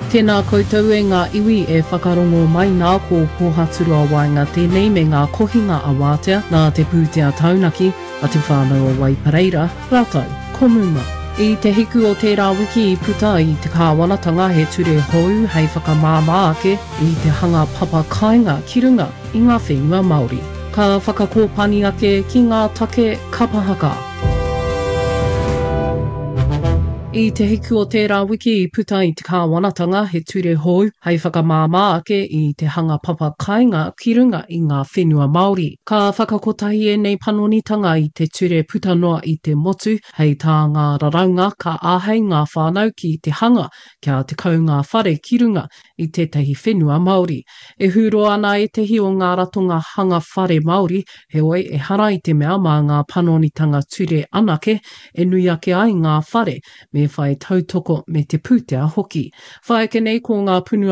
Tēnā koutou e ngā iwi e whakarongo mai nā ko Pōhaturua Wainga tēnei me ngā kohinga a wātea nā te pūtea taunaki a te whānau o Waipareira, rātou, komunga. I te hiku o tērā wiki I puta I te kāwanatanga he ture hou hei whakamāmā ake I te hanga papa kāinga ki runga I ngā whenua Māori. Ka whakakōpani ake ki ngā take kapahaka. I te hiku o tērā wiki I puta I te kāwanatanga he ture hou hei whakamāmā ake I te hanga papa kāinga ki runga I ngā whenua Māori. Ka whakakotahi e nei panonitanga I te ture puta noa I te motu hei tā ngā raraunga ka āhei ngā whānau ki te hanga kia te kaunga whare ki runga I tētahi whenua Māori. E huro ana e tehi o ngā ratonga hanga whare Māori he oi e hara I te mea mā ngā panonitanga ture anake e nui ake ai ngā whare me whai tautoko me te pūtea hoki. Whaeke nei ko ngā punua